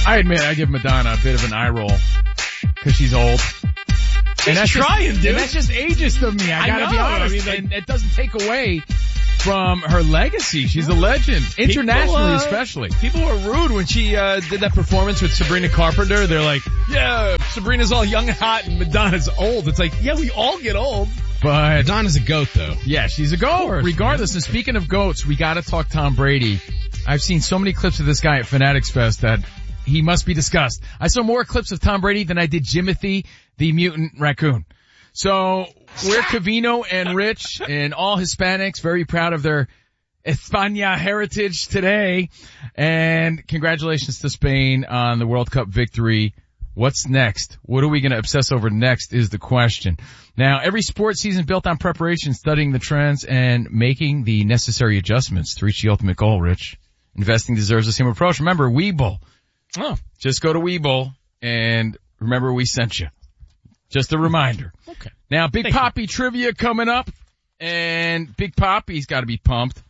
I admit I give Madonna a bit of an eye roll because she's old. She's trying, dude. And that's just ageist of me. I gotta be honest. And it doesn't take away from her legacy. She's a legend. Internationally, especially. People were rude when she did that performance with Sabrina Carpenter. They're like, yeah, Sabrina's all young and hot and Madonna's old. It's like, yeah, we all get old. But Madonna's a goat, though. Yeah, she's a goat. Regardless, and speaking of goats, we gotta talk Tom Brady. I've seen so many clips of this guy at Fanatics Fest that he must be discussed. I saw more clips of Tom Brady than I did Jimothy, the mutant raccoon. So we're Covino and Rich and all Hispanics, very proud of their España heritage today. And congratulations to Spain on the World Cup victory. What's next? What are we going to obsess over next is the question. Now, every sports season built on preparation, studying the trends, and making the necessary adjustments to reach the ultimate goal, Rich. Investing deserves the same approach. Remember, Webull. Oh, just go to Webull and remember we sent you. Just a reminder. Okay. Now, Big Papi trivia coming up, and Big Papi's got to be pumped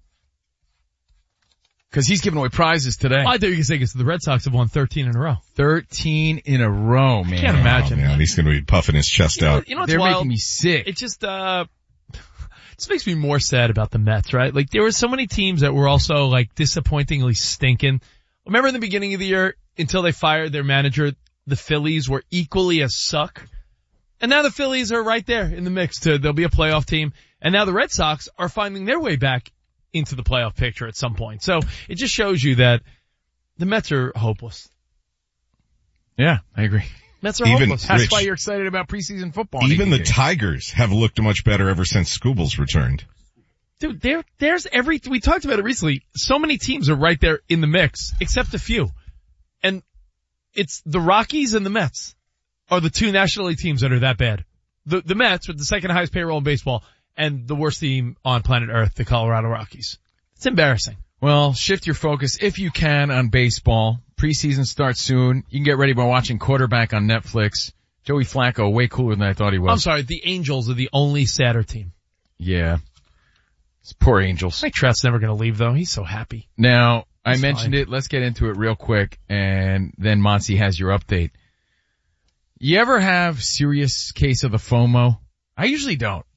because he's giving away prizes today. I thought you were going to say because the Red Sox have won 13 in a row. 13 in a row, man. I can't imagine. Oh, man, he's going to be puffing his chest out. You know what's They're wild? making me sick. It just makes me more sad about the Mets, right? Like, there were so many teams that were also, like, disappointingly stinking. Remember in the beginning of the year, until they fired their manager, the Phillies were equally as suck. And now the Phillies are right there in the mix they'll be a playoff team. And now the Red Sox are finding their way back into the playoff picture at some point. So it just shows you that the Mets are hopeless. Yeah, I agree. Mets are hopeless. That's why you're excited about preseason football. Even the Tigers have looked much better ever since Scoobles returned. Dude, there's we talked about it recently. So many teams are right there in the mix, except a few. And it's the Rockies and the Mets are the two National League teams that are that bad. The Mets with the second highest payroll in baseball and the worst team on planet Earth, the Colorado Rockies. It's embarrassing. Well, shift your focus if you can on baseball. Preseason starts soon. You can get ready by watching Quarterback on Netflix. Joey Flacco, way cooler than I thought he was. I'm sorry, the Angels are the only sadder team. Yeah. It's poor Angels. Mike Trout's never going to leave, though. He's so happy. Now, I mentioned it. Let's get into it real quick, and then Monty has your update. You ever have serious case of the FOMO? I usually don't.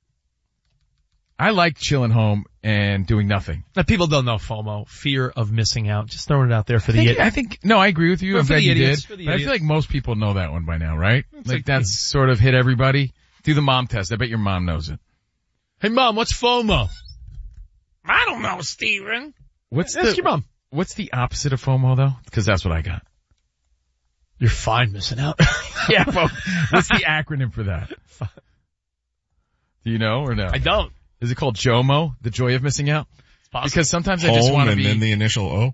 I like chilling home and doing nothing. Now, people don't know FOMO, fear of missing out. Just throwing it out there for the idiots. No, I agree with you. I'm glad you did. But I feel like most people know that one by now, right? Like that's sort of hit everybody. Do the mom test. I bet your mom knows it. Hey, Mom, what's FOMO? I don't know, Steven. Ask your mom. What's the opposite of FOMO, though? Because that's what I got. You're fine missing out. Yeah, well, what's the acronym for that? Do you know or no? I don't. Is it called JOMO, the joy of missing out? It's possible. Because sometimes I just want to be... and then the initial O?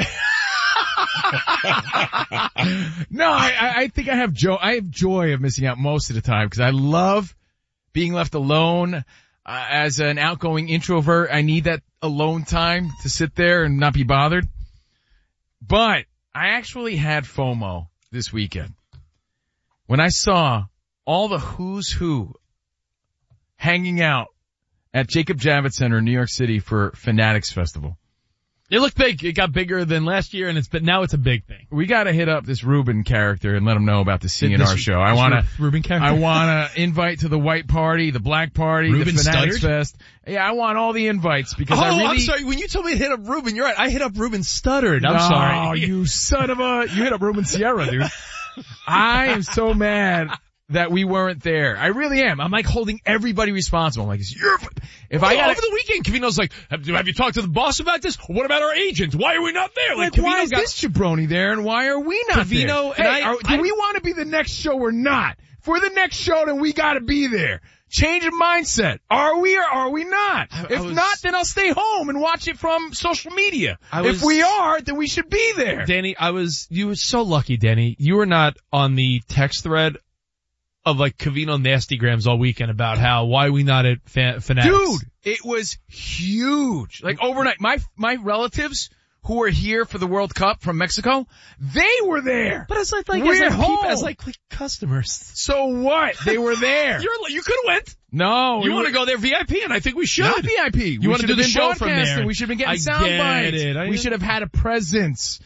No, I think I have joy of missing out most of the time because I love being left alone. As an outgoing introvert, I need that alone time to sit there and not be bothered. But I actually had FOMO this weekend when I saw all the who's who hanging out at Jacob Javits Center in New York City for Fanatics Festival. It looked big. It got bigger than last year, and now it's a big thing. We got to hit up this Ruben character and let him know about the CNR show. I want Ruben character. I want to invite to the white party, the black party, Ruben the Fanatics Studdard? Fest. Yeah, I want all the invites because I'm sorry. When you told me to hit up Ruben, you're right. I hit up Ruben Studdard. I'm no, sorry. Oh, you son of a! You hit up Ruben Sierra, dude. I am so mad that we weren't there. I really am. I'm like holding everybody responsible. I'm like, over the weekend, Covino's like, have you talked to the boss about this? What about our agents? Why are we not there? Like why is this jabroni there and why are we not Covino there? and do we want to be the next show or not? If we're the next show, then we gotta be there. Change of mindset. Are we or are we not? If not, then I'll stay home and watch it from social media. If we are, then we should be there. Danny, you were so lucky, Danny. You were not on the text thread of like Covino nastygrams all weekend about why are we not at Fanatics? Dude, it was huge. Like overnight, my relatives who were here for the World Cup from Mexico, they were there. But as customers. So what? They were there. You could have went. No. You want to go there VIP, and I think we should. Not VIP. You want to do the show from there. We should have been getting sound bites. We should have had a presence.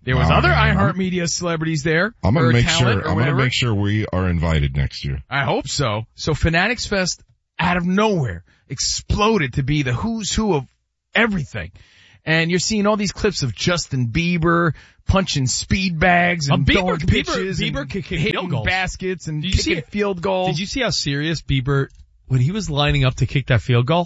There was other iHeartMedia celebrities there. I'm gonna make sure. I'm gonna make sure we are invited next year. I hope so. So Fanatics Fest, out of nowhere, exploded to be the who's who of everything. And you're seeing all these clips of Justin Bieber punching speed bags and throwing pitches Bieber and kicking hitting field goals. baskets and kicking field goals. Did you see how serious Bieber, when he was lining up to kick that field goal?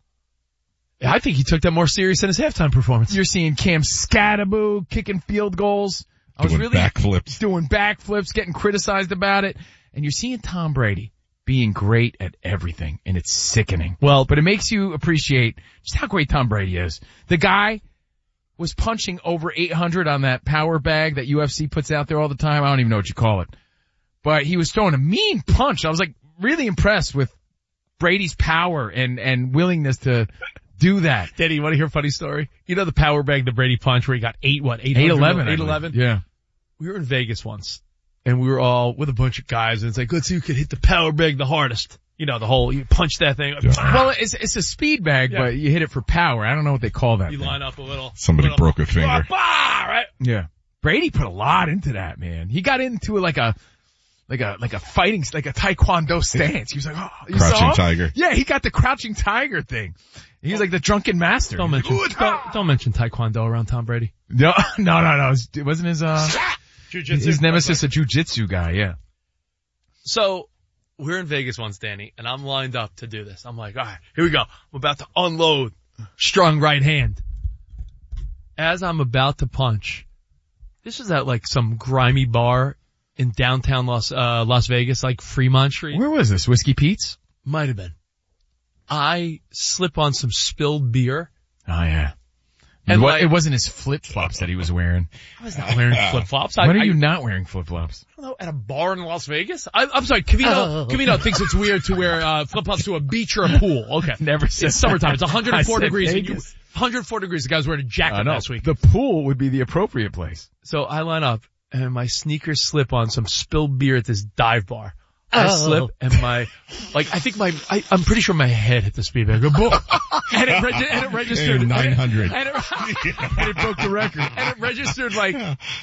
I think he took that more serious than his halftime performance. You're seeing Cam Scatterbo kicking field goals. I was really doing backflips, getting criticized about it. And you're seeing Tom Brady being great at everything, and it's sickening. Well, but it makes you appreciate just how great Tom Brady is. The guy was punching over 800 on that power bag that UFC puts out there all the time. I don't even know what you call it. But he was throwing a mean punch. I was like really impressed with Brady's power and willingness to do that. Daddy, you want to hear a funny story? You know the power bag the Brady punch where he got 811? Yeah. We were in Vegas once, and we were all with a bunch of guys, and it's like, let's see who could hit the power bag the hardest. You know, you punch that thing. Yeah. Well, it's a speed bag, but you hit it for power. I don't know what they call that. You thing. line up a little. Somebody broke a finger. Right? Yeah. Brady put a lot into that, man. He got into like a fighting, like a taekwondo stance. He was like, Crouching Tiger. Yeah, he got the crouching tiger thing. He was like the drunken master. Don't mention taekwondo around Tom Brady. No. It wasn't his nemesis a jiu-jitsu guy, yeah. So, we're in Vegas once, Danny, and I'm lined up to do this. I'm like, all right, here we go. I'm about to unload strong right hand. As I'm about to punch, this is at like some grimy bar in downtown Las Vegas, like Fremont Street. Where was this? Whiskey Pete's? Might have been. I slip on some spilled beer. Oh yeah. And it wasn't his flip-flops that he was wearing. I was not wearing flip-flops. When are you not wearing flip-flops? I don't know, at a bar in Las Vegas? I'm sorry, Cavino thinks it's weird to wear flip-flops to a beach or a pool. Okay. Never said It's summertime. It's 104 degrees. Vegas. 104 degrees. The guy was wearing a jacket last week. The pool would be the appropriate place. So I line up, and my sneakers slip on some spilled beer at this dive bar. I slip, and I'm pretty sure my head hit the speed bag. And it registered 900. And it broke the record. And it registered like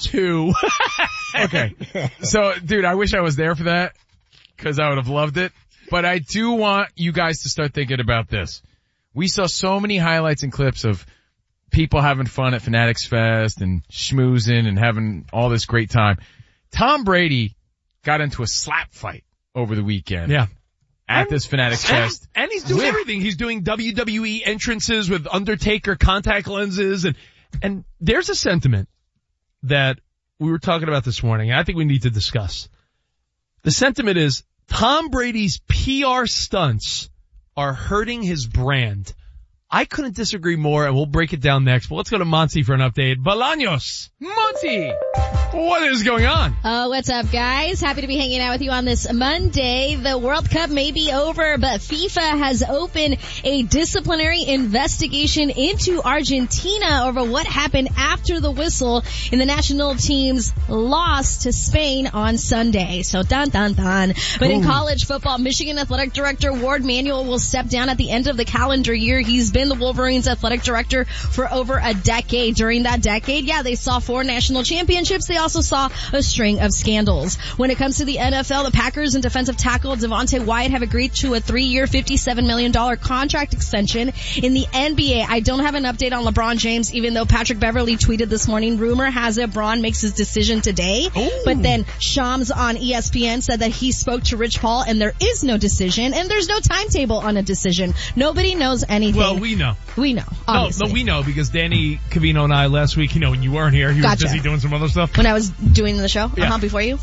2. Okay. So, dude, I wish I was there for that, cause I would have loved it. But I do want you guys to start thinking about this. We saw so many highlights and clips of people having fun at Fanatics Fest and schmoozing and having all this great time. Tom Brady got into a slap fight over the weekend. Yeah. At this Fanatics Fest. And he's doing everything. He's doing WWE entrances with Undertaker contact lenses and there's a sentiment that we were talking about this morning, and I think we need to discuss. The sentiment is Tom Brady's PR stunts are hurting his brand. I couldn't disagree more, and we'll break it down next. But let's go to Monty for an update. Bolaños. Monty, what is going on? Oh, what's up, guys? Happy to be hanging out with you on this Monday. The World Cup may be over, but FIFA has opened a disciplinary investigation into Argentina over what happened after the whistle in the national team's loss to Spain on Sunday. So, dun, dun, dun. But in college football, Michigan Athletic Director Ward Manuel will step down at the end of the calendar year. He's been the Wolverines athletic director for over a decade. During that decade, they saw 4 national championships. They also saw a string of scandals. When it comes to the NFL, the Packers and defensive tackle Devontae Wyatt have agreed to a 3-year, $57 million contract extension. In the NBA, I don't have an update on LeBron James, even though Patrick Beverly tweeted this morning, rumor has it Bron makes his decision today. Ooh. But then Shams on ESPN said that he spoke to Rich Paul and there is no decision and there's no timetable on a decision. Nobody knows anything. Well, we know. We know, obviously. No, we know because Danny Cavino and I last week, when you weren't here, he was busy doing some other stuff. When I was doing the show? Before you?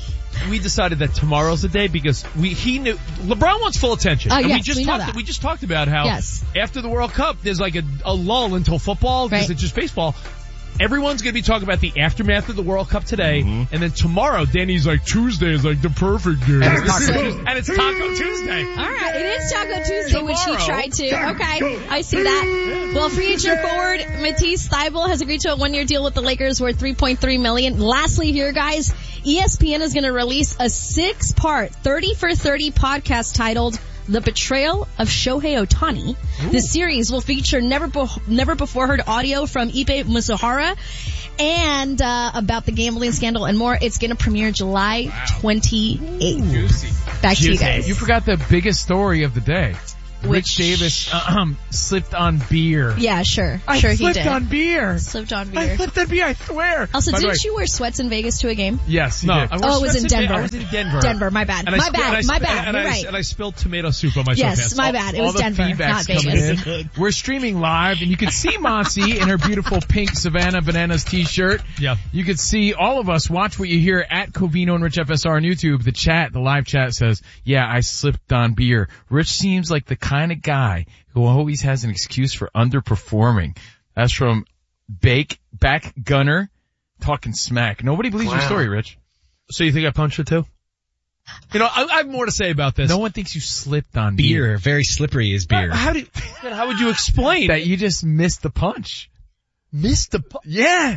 We decided that tomorrow's the day because he knew LeBron wants full attention. And we just talked about how after the World Cup there's like a lull until football because it's just baseball. Everyone's going to be talking about the aftermath of the World Cup today, and then tomorrow, Danny's like, Tuesday is like the perfect day. And it's Taco Tuesday. All right, it is Taco Tuesday, which he tried to. Okay, I see that. Well, free agent forward Matisse Thybulle has agreed to a 1-year deal with the Lakers worth $3.3 million. Lastly here, guys, ESPN is going to release a 6-part 30 for 30 podcast titled The Betrayal of Shohei Ohtani. Ooh. The series will feature never before heard audio from Ipe Mizuhara and about the gambling scandal and more. It's going to premiere July 28th. Juicy. Back to you guys. You forgot the biggest story of the day. Rich Davis slipped on beer. Yeah, sure. I sure he slipped did. on beer. Slipped on beer. I slipped on beer, I swear. Also, didn't you wear sweats in Vegas to a game? Yes, you did. It was in Denver. I was in Denver. Denver, my bad. My bad. You're right. And I spilled tomato soup on my sweatpants. Yes, my bad. It was Denver, not Vegas. We're streaming live, and you can see Monsi in her beautiful pink Savannah Bananas t-shirt. Yeah. You can see all of us. Watch what you hear at Covino and Rich FSR on YouTube. The live chat says, yeah, I slipped on beer. Rich seems like the kind of guy who always has an excuse for underperforming. That's from Back Gunner talking smack. Nobody believes your story, Rich. So you think I punched her too? You know, I have more to say about this. No one thinks you slipped on beer. Very slippery is beer. How would you explain that you just missed the punch? Missed the punch? Yeah.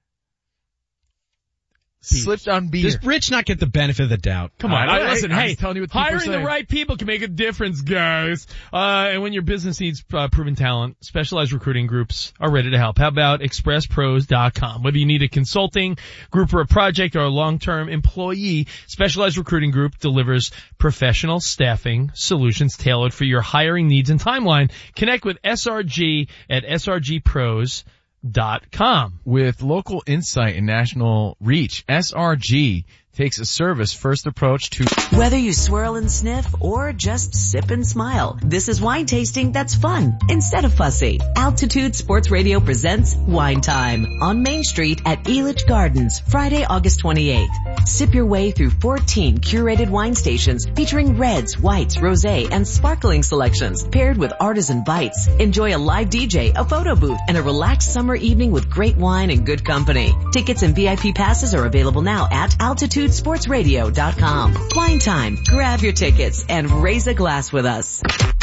Slipped on beer. Does Rich not get the benefit of the doubt? Come on, listen, hey, telling you what hiring the right people can make a difference, guys. And when your business needs proven talent, specialized recruiting groups are ready to help. How about expresspros.com? Whether you need a consulting group or a project or a long-term employee, Specialized Recruiting Group delivers professional staffing solutions tailored for your hiring needs and timeline. Connect with SRG at srgpros.com. With local insight and national reach, SRG takes a service-first approach to... Whether you swirl and sniff or just sip and smile, this is wine tasting that's fun instead of fussy. Altitude Sports Radio presents Wine Time on Main Street at Elitch Gardens, Friday, August 28th. Sip your way through 14 curated wine stations featuring reds, whites, rosé, and sparkling selections paired with artisan bites. Enjoy a live DJ, a photo booth, and a relaxed summer evening with great wine and good company. Tickets and VIP passes are available now at AltitudeSportsRadio.com. Wine Time. Grab your tickets and raise a glass with us.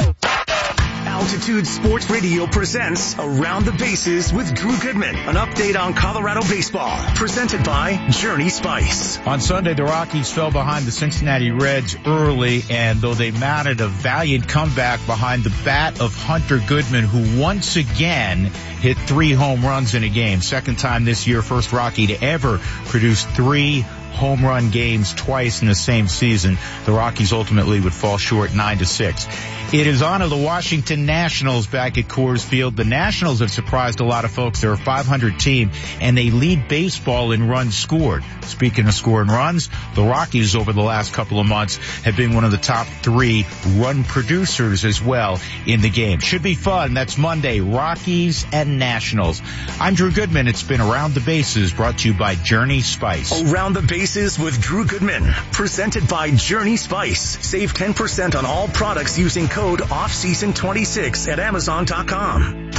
Altitude Sports Radio presents Around the Bases with Drew Goodman. An update on Colorado baseball. Presented by Journey Spice. On Sunday, the Rockies fell behind the Cincinnati Reds early, and though they mounted a valiant comeback behind the bat of Hunter Goodman, who once again hit 3 home runs in a game. Second time this year, first Rocky to ever produce 3 home run games twice in the same season. The Rockies ultimately would fall short 9-6. It is on to the Washington Nationals back at Coors Field. The Nationals have surprised a lot of folks. They're a 500 team, and they lead baseball in runs scored. Speaking of scoring runs, the Rockies over the last couple of months have been one of the top 3 run producers as well in the game. Should be fun. That's Monday, Rockies and Nationals. I'm Drew Goodman. It's been Around the Bases, brought to you by Journey Spice. Around the Bases with Drew Goodman, presented by Journey Spice. Save 10% on all products using code OFFSEASON26 at Amazon.com.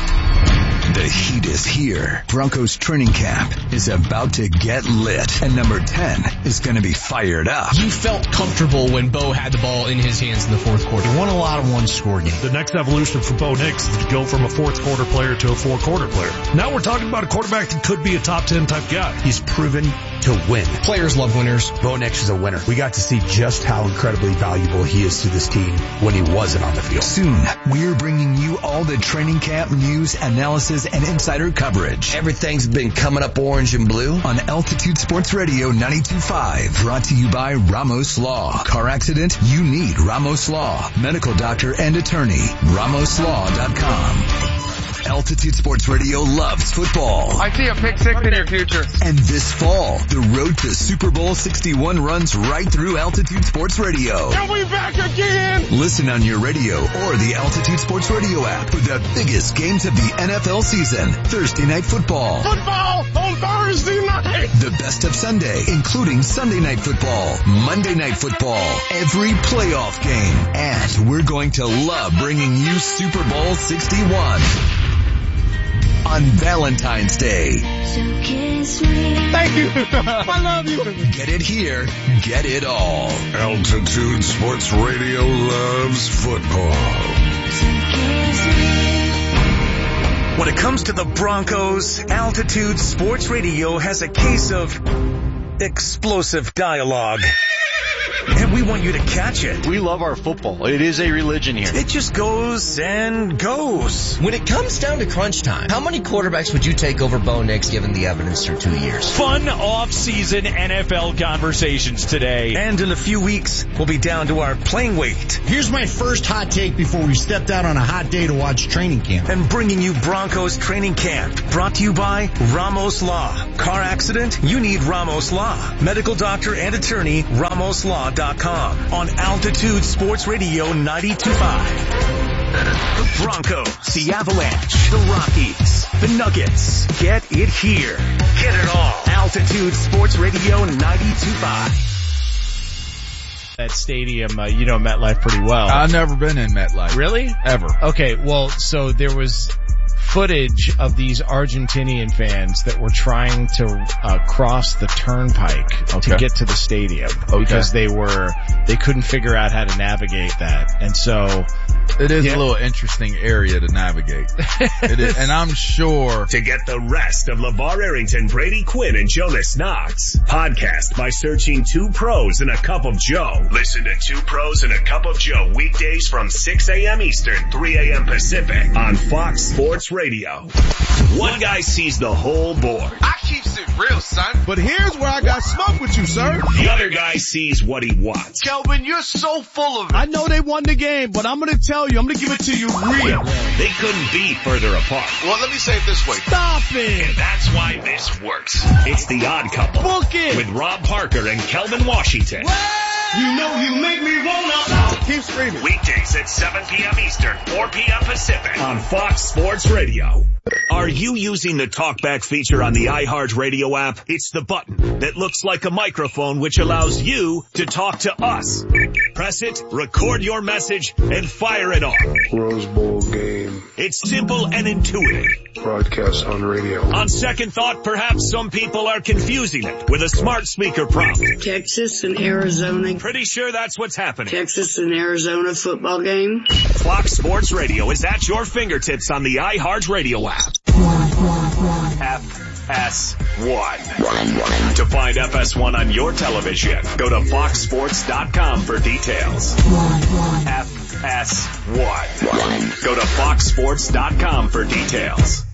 The heat is here. Broncos training camp is about to get lit, and number 10 is going to be fired up. You felt comfortable when Bo had the ball in his hands in the fourth quarter. Won a lot of one-score games. The next evolution for Bo Nix is to go from a fourth quarter player to a four-quarter player. Now we're talking about a quarterback that could be a top 10 type guy. He's proven to win. Players love winners. Bo Nix is a winner. We got to see just how incredibly valuable he is to this team when he wasn't on the field. Soon, we're bringing you all the training camp news, analysis, and insider coverage. Everything's been coming up orange and blue on Altitude Sports Radio 92.5. Brought to you by Ramos Law. Car accident? You need Ramos Law. Medical doctor and attorney. RamosLaw.com. Altitude Sports Radio loves football. I see a pick six in your future. And this fall, the road to Super Bowl 61 runs right through Altitude Sports Radio. Are we back again? Listen on your radio or the Altitude Sports Radio app for the biggest games of the NFL season. Thursday Night Football. Football on Thursday night. The best of Sunday, including Sunday Night Football, Monday Night Football, every playoff game. And we're going to love bringing you Super Bowl 61. On Valentine's Day. So kiss me. Thank you. I love you. Get it here. Get it all. Altitude Sports Radio loves football. So kiss me. When it comes to the Broncos, Altitude Sports Radio has a case of explosive dialogue. And we want you to catch it. We love our football. It is a religion here. It just goes and goes. When it comes down to crunch time, how many quarterbacks would you take over Bo Nix given the evidence through 2 years? Fun off-season NFL conversations today. And in a few weeks, we'll be down to our playing weight. Here's my first hot take before we stepped out on a hot day to watch training camp. And bringing you Broncos training camp. Brought to you by Ramos Law. Car accident? You need Ramos Law. Medical doctor and attorney, RamosLaw.com. On Altitude Sports Radio 92.5. The Broncos, the Avalanche, the Rockies, the Nuggets. Get it here. Get it all. Altitude Sports Radio 92.5. That stadium, you know MetLife pretty well. I've never been in MetLife. Really? Ever. Okay, well, so there was footage of these Argentinian fans that were trying to cross the turnpike to get to the stadium because they couldn't figure out how to navigate that. And so it is a little interesting area to navigate. It is, and I'm sure to get the rest of LeVar Arrington, Brady Quinn, and Jonas Knox podcast by searching 2 Pros and a Cup of Joe. Listen to 2 Pros and a Cup of Joe weekdays from 6 a.m. Eastern, 3 a.m. Pacific on Fox Sports Radio. One guy sees the whole board. I keeps it real, son. But here's where I got smoke with you, sir. The other guy sees what he wants. Kelvin, you're so full of it. I know they won the game, but I'm going to tell you, I'm going to give it to you real. They couldn't be further apart. Well, let me say it this way. Stop it. And that's why this works. It's The Odd Couple. Book it. With Rob Parker and Kelvin Washington. You know you make me wanna. Keep screaming. Weekdays at 7 p.m. Eastern, 4 p.m. Pacific on Fox Sports Radio. Are you using the TalkBack feature on the iHeartRadio app? It's the button that looks like a microphone which allows you to talk to us. Press it, record your message, and fire it off. Rose Bowl game. It's simple and intuitive. Broadcast on radio. On second thought, perhaps some people are confusing it with a smart speaker prompt. Texas and Arizona. Pretty sure that's what's happening. Texas and Arizona football game. Fox Sports Radio is at your fingertips on the iHeartRadio app. FS1. To find FS1 on your television, go to foxsports.com for details. FS1. Go to foxsports.com for details.